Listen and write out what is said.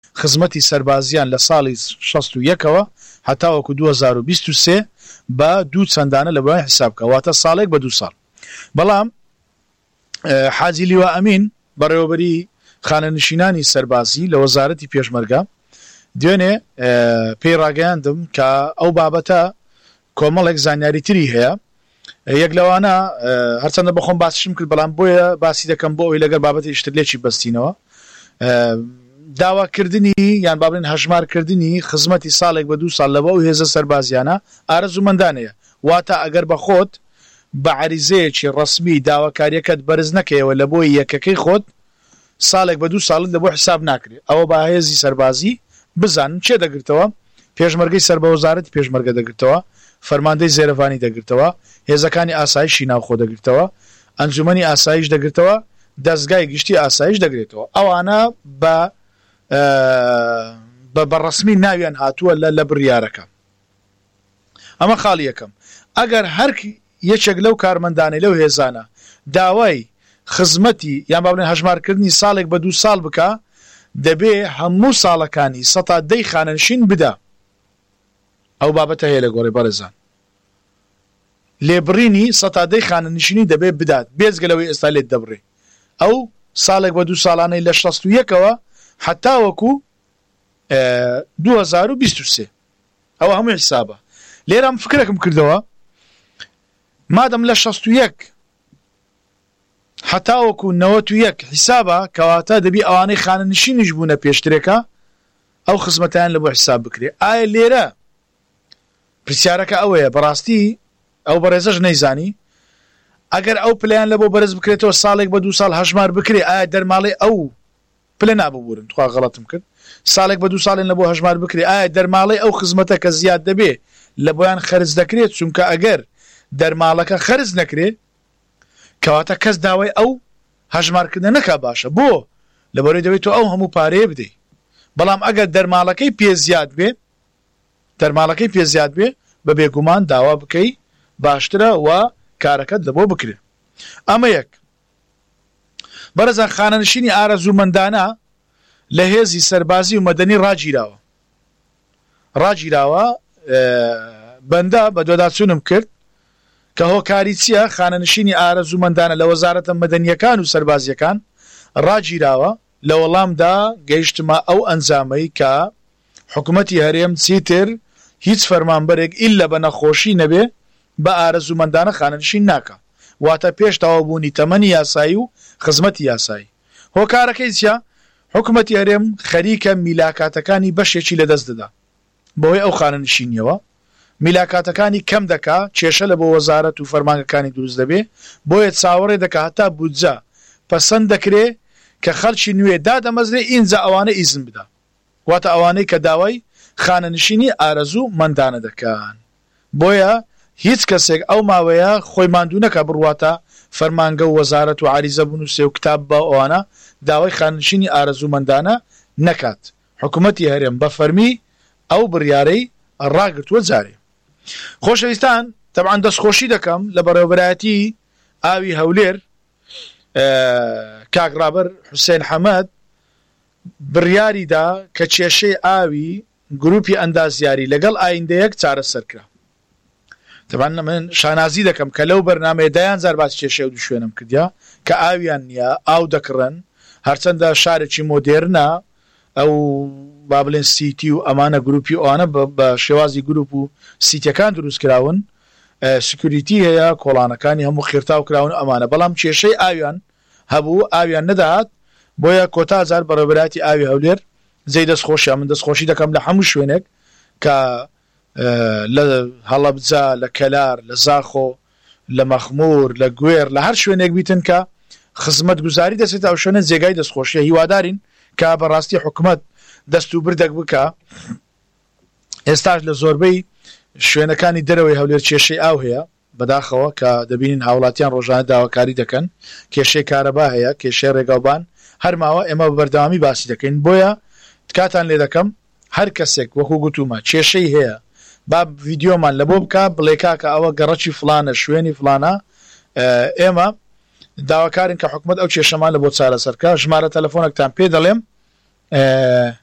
خزمەتی سەربازیان لە ساڵی 61ەوە هەتاوەکو 2023 بە دوو چەندانە لە بەوای حساب بکە واتە ساڵێک بە 2 ساڵ. بەڵام حاجی لیوا ئەمین بەڕێوەبەری خانەنشینانی سەربازی لە وەزارەتی پێشمەرگە دوێنێ پێی ڕاگەیاندم کە ئەو بابەتە کۆمەڵێک زانیاریتری هەیە. یەک لەوانە هەرچەندە بەخۆم باسیشم کرد بەڵام بۆیە باسی دەکەم بۆ ئەوی لەگەر بابەتی شتلێکی بەستینەوە داواکردنی یان بابلین هەژمارکردنی خزمەتی ساڵێک بە 2 ساڵ لە بۆ هێزە سەربازیانە ئارەزومەندانەیە. واتە ئەگەر بەخۆت بە عەریزەیەکی ڕەسمی داواکاریەکەت بەرز نەکەیەوە لە بۆی یەکەکەی خۆت ساڵێک بە 2 ساڵت لە بۆ حساب ناکرێت. ئەوە بە هێزی سەربازی بزانن چێ دەگرتەوە، پێشمەرگەی سەر بە وەزارەتی پێشمەرگە دەگرتەوە، فەرماندەی زێرەفانی دەگرتەوە، هێزەکانی ئاسایشی ناوخۆ دەگرتەوە، ئەنجومەنی ئاسایش دەگرتەوە، دەستگای گشتی ئاسایش دەگرێتەوە. ئەوانە بە ڕەسمی ناویان هاتووە لە بڕیارەکە. ئەمە خاڵی یەکەم. ئەگەر هەر یەکێک لەو کارمەندانەی لەو هێزانە داوای خزمەتی یان بابلێن هەژمارکردنی ساڵێک بە 2 ساڵ بکە دەبێ هەموو ساڵەکانی 100 خانەنشین بدە. ئەو بابەتە هەیە لە گۆڕی بەڕێزان. لێبڕینی 100 خانەنشینی دەبێ بدات بێزگەلەوەی ئێستا لێت دەبڕێ. ئەو ساڵێک بە 2 ساڵانەی لە 61ەوە حتاوەکو 2023 ئەوە هەموو حسابە. لێرەم فکرێکم کردەوە مادەم لە 61 حتاوەکو 91 حسابە کەواتە دەبی ئەوانەی خانەنشینیش بوونە پێشترێکە ئەو خزمەتیان لە بۆ حساب بکرێ. ئایا لێرە پرسیارەکە ئەوەیە بەڕاستی ئەو بەڕێزەش نەیزانی ئەگەر ئەو پلیان لە بۆ بەرز بکرێتەوە ساڵێک بە 2 ساڵ هەژمار بکرێ ئایا دەرماڵی ئەو پلە ناببورن تخوا غەڵەتم کرد ساڵێک بە 2 ساڵێن لە بۆ هەژمار بکرێ ئایا دەرماڵی ئەو خزمەتە کە زیاد دەبێ لە بۆیان خەرج دەکرێت چونکە ئەگەر دەرماڵەکە خەرج نەکرێت کەواتە کەس داوای ئەو هەژمارکردن نەکا باشە بۆ لەبەرەوەی دەوێت تۆ ئەو هەموو پارەیە بدەیت. بەڵام ئەگەر دەرماڵەکەی پێ زیاد بێ بە بێگومان داوا بکەی باشترە و کارەکەت لە بۆ بکرێت. ئەمە یەک. بەرەزان خانەنشینی ئارەزومەندانە لە هێزی سەربازی و مەدەنی ڕاگیراوە بەندە بە دۆداچوونم کرد کە هۆکاری چییە خانەنشینی ئارەزومەندانە لە وەزارەتە مەدەنیەکان و سەربازیەکان ڕاگیراوە لە وەڵامدا گەیشتمە ئەو ئەنجامەی کە حکوومەتی هەرێم چیتر هیچ فەرمانبەرێک ئیلا بە نەخۆشی نەبێ بە ئارەزومەندانە خانەنشین ناکە واتە پێش تەواوبوونی تەمەنی یاسایی و خزمەتی یاسایی. هۆکارەکەی چیە؟ حکوومەتی هەرێم خەریکە میلاکاتەکانی بەشێکی لەدەست دەدا بۆی ئەو خانەنشینیەوە میلاکاتەکانی کەم دەکا کێشە لە بۆ وەزارەت و فەرمانگەکانی دروست دەبێ بۆیە چاوەڕێ دەکا هەتا بودجە پەسەند دەکرێ کە خەڵکی نوێ دادەمەزرێ ئینجا ئەوانە ئیزن بدە واتە ئەوانەی کە داوای خانەنشینی ئارەزوو مەندانە دەکەن. بۆیە هیچ کەسێک ئەو ماوەیە خۆی ماندوو نەکە بڕواتە فەرمانگە و وەزارەت و عریزە بنووسێ و کتاب بە ئەوانە داوای خانەنشینی ئارەزوومەندانە نەکات. حکوومەتی هەرێم بە فەرمی ئەو بڕیارەی ڕاگرتووە جارێ. خۆشەویستان تەبعاً دەستخۆشی دەکەم لە بەڕێوەبەرایەتی ئاوی هەولێر کاک رابەر حوسێن حەمەد بڕیاریدا کە کێشەی ئاوی گروپی ئەندازیاری لەگەڵ ئایندەیەک چارەسەر کرا. تەبعاً من شانازی دەکەم کە لەو بەرنامەیە دایان زار باس کێشەی و دوشوێنم کردیا کە ئاویان نییە ئاو دەکڕن هەرچەندە شارێکی مۆدێرنە ئەو با بڵێن سیتی و ئەمانە گروپی ئەوانە بە شێوازی گروپ و سیتیەکان دروست کراون سکیوریتی هەیە کۆڵانەکانی هەموو خێرتاو کراون ئەمانە بەڵام کێشەی ئاویان هەبوو ئاویان نەداهات بۆیە کۆتازار بەڕێوەبەرایەتی ئاوی هەولێر جێی دەستخۆشیان من دەستخۆشی دەکەم لە هەموو شوێنێک کە لە هەڵەبجە لە کەلار لە زاخۆ لە مەخمور لە گوێر لە هەر شوێنێک بیتن کە خزمەت گوزاری دەسێت ئەو شوێنە جێگای دەستخۆشیە هیوادارین کە بەڕاستی حکوومەت دەست و بردەک بکە. ئێستاش لە زۆربەی شوێنەکانی دەرەوەی هەولێر کێشەی ئاو هەیە بەداخەوە کە دەبینین هاوڵاتیان ڕۆژانە داواکاری دەکەن کێشەی کارەبا هەیە کێشەی ڕێگاوبان هەرماوە ئێمە بەردەوامی باسی دەکەین. بۆیە تکاتان لێ دەکەم هەر کەسێک وەکو گوتومە کێشەی هەیە با ڤیدیۆمان لە بۆ بکە بڵێ کاکە ئەوە گەڕەکی فلانە شوێنی فلانە ئێمە داواکارین کە حکوومەت ئەو کێشەمان لە بۆ چارەسەرکە. ژمارە تەلەفۆنێکتان پێ دەڵێم